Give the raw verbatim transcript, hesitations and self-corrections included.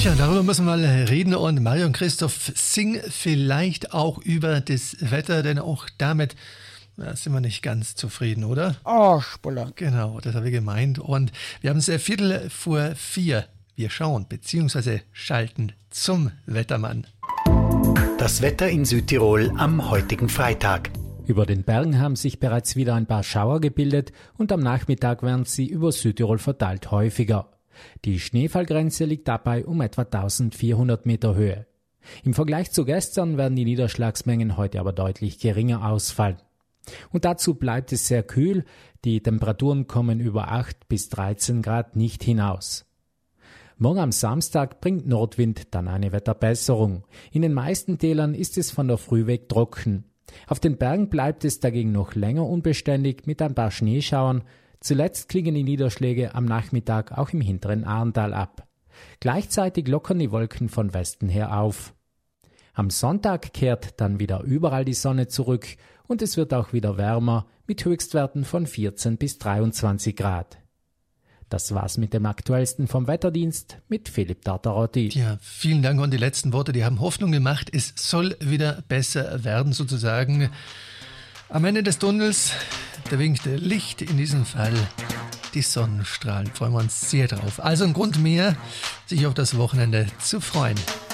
Tja, darüber müssen wir mal reden und Mario und Christoph singen vielleicht auch über das Wetter, denn auch damit na, sind wir nicht ganz zufrieden, oder? Oh, Spuller. Genau, das habe ich gemeint. Und wir haben es äh, Viertel vor vier. Wir schauen bzw. schalten zum Wettermann. Das Wetter in Südtirol am heutigen Freitag. Über den Bergen haben sich bereits wieder ein paar Schauer gebildet und am Nachmittag werden sie über Südtirol verteilt häufiger. Die Schneefallgrenze liegt dabei um etwa eintausendvierhundert Meter Höhe. Im Vergleich zu gestern werden die Niederschlagsmengen heute aber deutlich geringer ausfallen. Und dazu bleibt es sehr kühl, die Temperaturen kommen über acht bis dreizehn Grad nicht hinaus. Morgen am Samstag bringt Nordwind dann eine Wetterbesserung. In den meisten Tälern ist es von der Früh weg trocken. Auf den Bergen bleibt es dagegen noch länger unbeständig mit ein paar Schneeschauern. Zuletzt klingen die Niederschläge am Nachmittag auch im hinteren Arntal ab. Gleichzeitig lockern die Wolken von Westen her auf. Am Sonntag kehrt dann wieder überall die Sonne zurück und es wird auch wieder wärmer mit Höchstwerten von vierzehn bis dreiundzwanzig Grad. Das war's mit dem Aktuellsten vom Wetterdienst mit Philipp Tartarotti. Ja, vielen Dank und die letzten Worte, die haben Hoffnung gemacht. Es soll wieder besser werden sozusagen. Am Ende des Tunnels, der winkte Licht, in diesem Fall die Sonnenstrahlen. Freuen wir uns sehr drauf. Also ein Grund mehr, sich auf das Wochenende zu freuen.